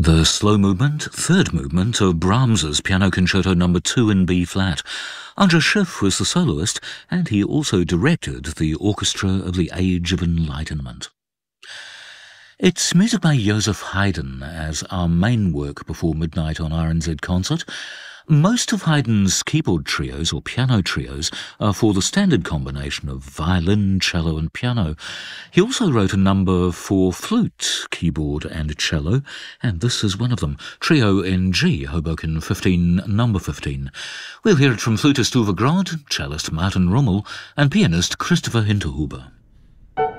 The slow movement, third movement of Brahms's Piano Concerto No. 2 in B-flat. Andras Schiff was the soloist, and he also directed the Orchestra of the Age of Enlightenment. It's music by Joseph Haydn as our main work before midnight on RNZ Concert. Most of Haydn's keyboard trios or piano trios are for the standard combination of violin, cello and piano. He also wrote a number for flute, keyboard and cello, and this is one of them, Trio in G, Hoboken 15, No. 15. We'll hear it from flutist Uwe Grod, cellist Martin Rommel and pianist Christopher Hinterhuber.